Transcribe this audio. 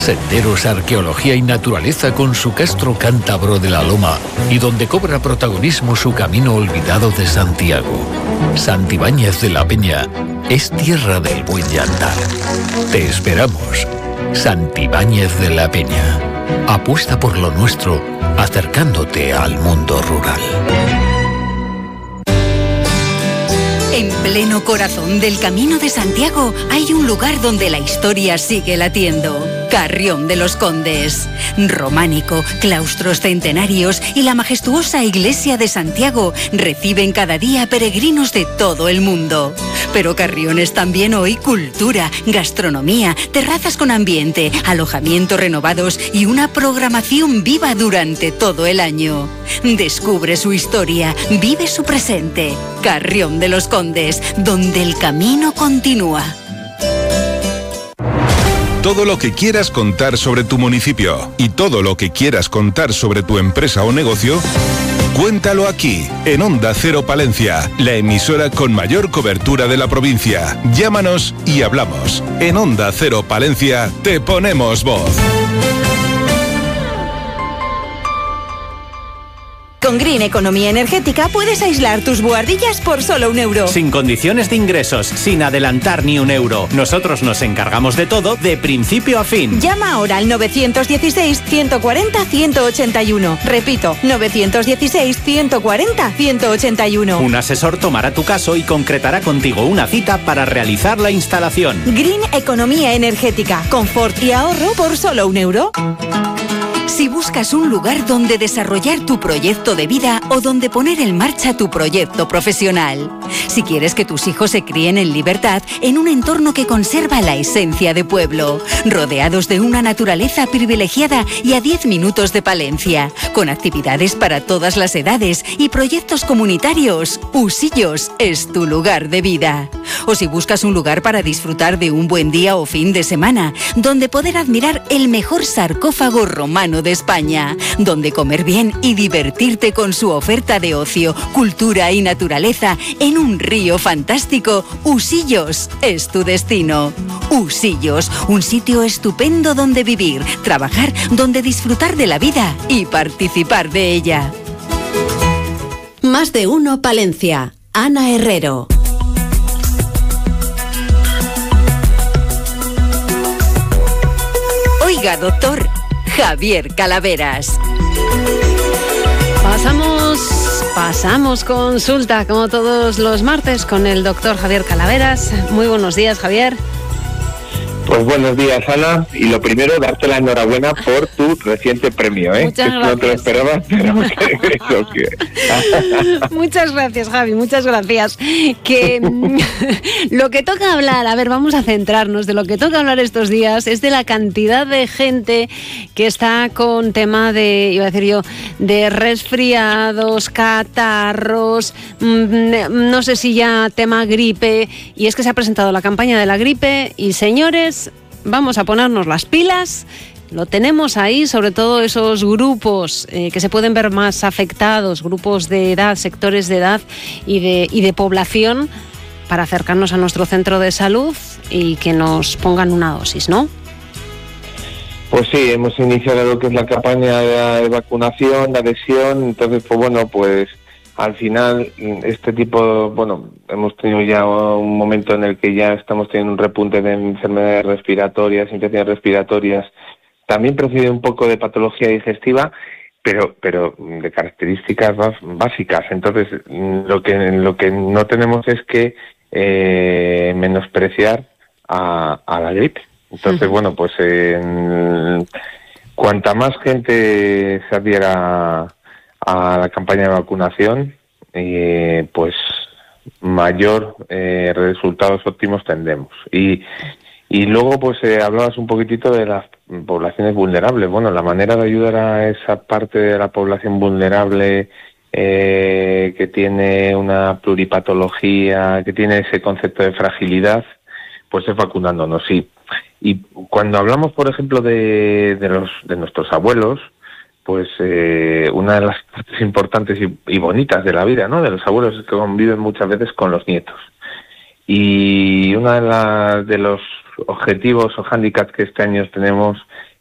Senderos, arqueología y naturaleza con su castro cántabro de la Loma y donde cobra protagonismo su camino olvidado de Santiago. Santibáñez de la Peña es tierra del buen andar. Te esperamos. Santibáñez de la Peña. Apuesta por lo nuestro, acercándote al mundo rural. En pleno corazón del Camino de Santiago hay un lugar donde la historia sigue latiendo. Carrión de los Condes. Románico, claustros centenarios y la majestuosa iglesia de Santiago reciben cada día peregrinos de todo el mundo. Pero Carrión es también hoy cultura, gastronomía, terrazas con ambiente, alojamientos renovados y una programación viva durante todo el año. Descubre su historia, vive su presente. Carrión de los Condes, donde el camino continúa. Todo lo que quieras contar sobre tu municipio y todo lo que quieras contar sobre tu empresa o negocio, cuéntalo aquí, en Onda Cero Palencia, la emisora con mayor cobertura de la provincia. Llámanos y hablamos. En Onda Cero Palencia te ponemos voz. Con Green Economía Energética puedes aislar tus buhardillas por solo €1. Sin condiciones de ingresos, sin adelantar ni €1. Nosotros nos encargamos de todo, de principio a fin. Llama ahora al 916-140-181. Repito, 916-140-181. Un asesor tomará tu caso y concretará contigo una cita para realizar la instalación. Green Economía Energética. Confort y ahorro por solo €1. Si buscas un lugar donde desarrollar tu proyecto de vida o donde poner en marcha tu proyecto profesional. Si quieres que tus hijos se críen en libertad, en un entorno que conserva la esencia de pueblo, rodeados de una naturaleza privilegiada y a 10 minutos de Palencia, con actividades para todas las edades y proyectos comunitarios, Usillos es tu lugar de vida. O si buscas un lugar para disfrutar de un buen día o fin de semana, donde poder admirar el mejor sarcófago romano de España, donde comer bien y divertirte con su oferta de ocio, cultura y naturaleza en un río fantástico, Usillos es tu destino. Usillos, un sitio estupendo donde vivir, trabajar, donde disfrutar de la vida y participar de ella. Más de uno Palencia. Ana Herrero. Oiga, doctor, Javier Calaveras. Pasamos consulta como todos los martes con el doctor Javier Calaveras. Muy buenos días, Javier. Pues buenos días, Ana, y lo primero, darte la enhorabuena por tu reciente premio, ¿eh? Muchas gracias. No te lo esperabas, pero Muchas gracias, Javi, muchas gracias. Que lo que toca hablar, a ver, vamos a centrarnos, de lo que toca hablar estos días es de la cantidad de gente que está con tema de, iba a decir yo, de resfriados, catarros, no sé si ya tema gripe, y es que se ha presentado la campaña de la gripe y, señores, vamos a ponernos las pilas. Lo tenemos ahí, sobre todo esos grupos que se pueden ver más afectados, grupos de edad, sectores de edad y de población, para acercarnos a nuestro centro de salud y que nos pongan una dosis, ¿no? Pues sí, hemos iniciado lo que es la campaña de vacunación, de adhesión. Entonces, pues bueno, pues al final este tipo, bueno, hemos tenido ya un momento en el que ya estamos teniendo un repunte de enfermedades respiratorias, infecciones respiratorias, también procede un poco de patología digestiva, pero de características básicas. Entonces, lo que no tenemos es que menospreciar a la gripe. Entonces, bueno, pues cuanta más gente se adhiera a la campaña de vacunación, pues mayor resultados óptimos tendremos. Y luego, pues hablabas un poquitito de las poblaciones vulnerables. Bueno, la manera de ayudar a esa parte de la población vulnerable que tiene una pluripatología, que tiene ese concepto de fragilidad, pues es vacunándonos, sí. Y cuando hablamos, por ejemplo, de nuestros abuelos, pues una de las partes importantes y bonitas de la vida, ¿no?, de los abuelos, es que conviven muchas veces con los nietos. Y una de los objetivos o hándicaps que este año tenemos